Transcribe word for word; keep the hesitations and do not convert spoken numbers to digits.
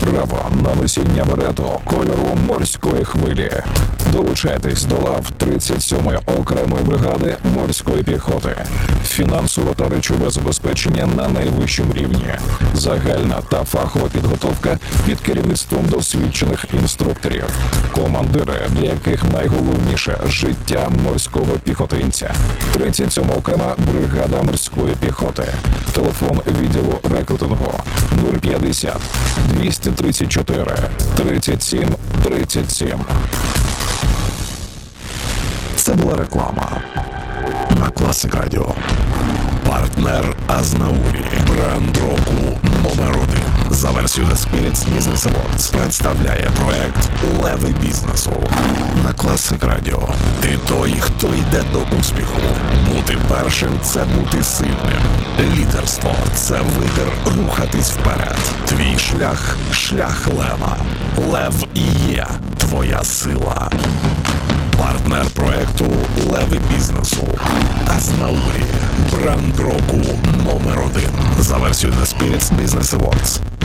право на носіння берету кольору морської хвилі. Долучайтесь до лав тридцять сьомої окремої бригади морської піхоти. Фінансове та речове забезпечення на найвищому рівні. Загальна та фахова підготовка під керівництвом досвідчених інструкторів. Командири, для яких найголовніше життя морського піхотинця. тридцять сьома окрема бригада морської піхоти. Телефон відділу рекрутингу нуль п'ятдесят двісті тридцять чотири тридцять сім тридцять сім. Це була реклама на Класик Радіо. Партнер Азнаурі. Бренд року номер один. За версією The Spirits Business Awards представляє проект «Леви бізнесу» на Класик Радіо. Ти той, хто йде до успіху. Бути першим – це бути сильним. Лідерство – це вибір рухатись вперед. Твій шлях – шлях лева. Лев і є твоя сила. Партнер проекту «Леви бізнесу» Азнаурі. Бренд року номер один. За версією The Spirits Business Awards.